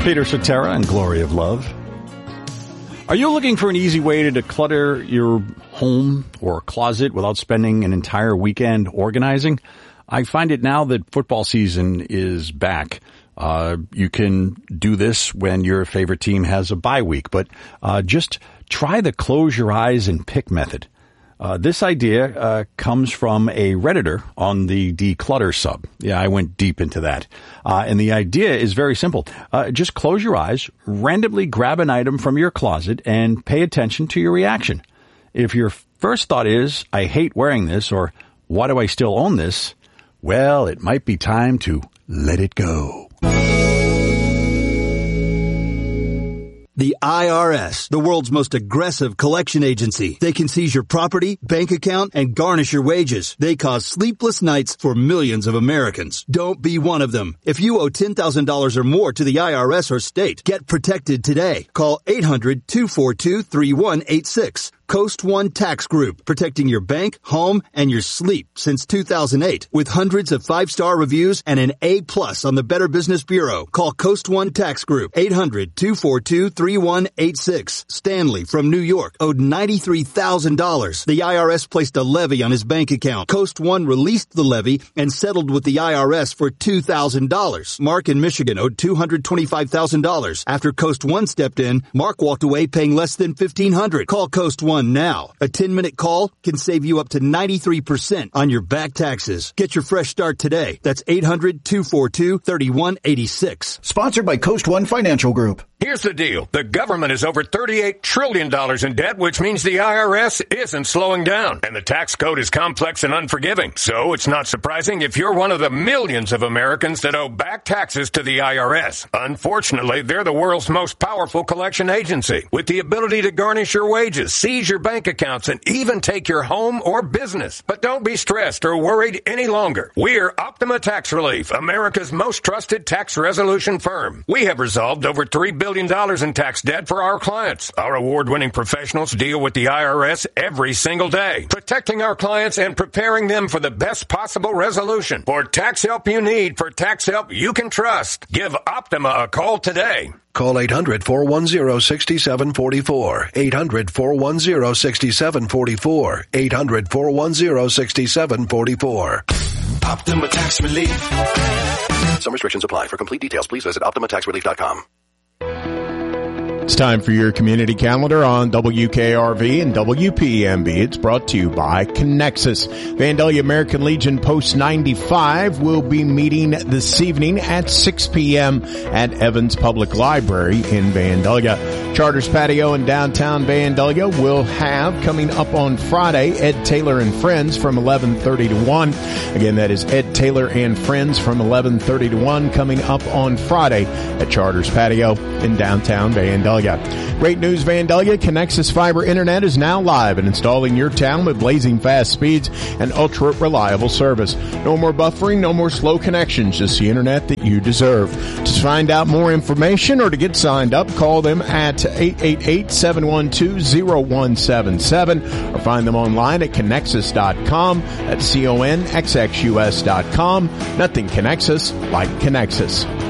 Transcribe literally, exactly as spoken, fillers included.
Peter Cetera and Glory of Love. Are you looking for an easy way to declutter your home or closet without spending an entire weekend organizing? I find it now that football season is back. Uh, you can do this when your favorite team has a bye week, but uh, just try the close your eyes and pick method. Uh, this idea uh, comes from a Redditor on the Declutter sub. Yeah, I went deep into that. Uh, and the idea is very simple. Uh, just close your eyes, randomly grab an item from your closet, and pay attention to your reaction. If your first thought is, I hate wearing this, or why do I still own this? Well, it might be time to let it go. The I R S, the world's most aggressive collection agency. They can seize your property, bank account, and garnish your wages. They cause sleepless nights for millions of Americans. Don't be one of them. If you owe ten thousand dollars or more to the I R S or state, get protected today. Call eight hundred, two four two, three one eight six. Coast One Tax Group, protecting your bank, home, and your sleep since two thousand eight. With hundreds of five-star reviews and an A plus on the Better Business Bureau. Call Coast One Tax Group, eight hundred, two four two, three one eight six. Stanley from New York owed ninety-three thousand dollars. The I R S placed a levy on his bank account. Coast One released the levy and settled with the I R S for two thousand dollars. Mark in Michigan owed two hundred twenty-five thousand dollars. After Coast One stepped in, Mark walked away paying less than fifteen hundred dollars. Call Coast One now. A ten-minute call can save you up to ninety-three percent on your back taxes. Get your fresh start today. That's eight hundred, two four two, three one eight six. Sponsored by Coast One Financial Group. Here's the deal. The government is over thirty-eight trillion dollars in debt, which means the I R S isn't slowing down. And the tax code is complex and unforgiving. So it's not surprising if you're one of the millions of Americans that owe back taxes to the I R S. Unfortunately, they're the world's most powerful collection agency, with the ability to garnish your wages, seize your bank accounts, and even take your home or business. But don't be stressed or worried any longer. We're Optima Tax Relief, America's most trusted tax resolution firm. We have resolved over three billion dollars in tax debt for our clients. Our award-winning professionals deal with the I R S every single day, protecting our clients and preparing them for the best possible resolution. For tax help you need, for tax help you can trust, give Optima a call today. Call eight hundred, four one zero, six seven four four. eight hundred, four one zero, six seven four four. eight hundred, four one zero, six seven four four. Optima Tax Relief. Some restrictions apply. For complete details, please visit optima tax relief dot com. It's time for your community calendar on W K R V and W P M B. It's brought to you by Connexus. Vandalia American Legion Post ninety-five will be meeting this evening at six p.m. at Evans Public Library in Vandalia. Charters Patio in downtown Vandalia will have, coming up on Friday, Ed Taylor and Friends from eleven thirty to one. Again, that is Ed Taylor and Friends from eleven thirty to one coming up on Friday at Charters Patio in downtown Vandalia. Great news, Vandalia. Connexus Fiber Internet is now live and installing your town with blazing fast speeds and ultra reliable service. No more buffering, no more slow connections, just the internet that you deserve. To find out more information or to get signed up, call them at eight eight eight, seven one two, zero one seven seven or find them online at connexus dot com. That's C O N X X U S dot com. Nothing connects us like Connexus.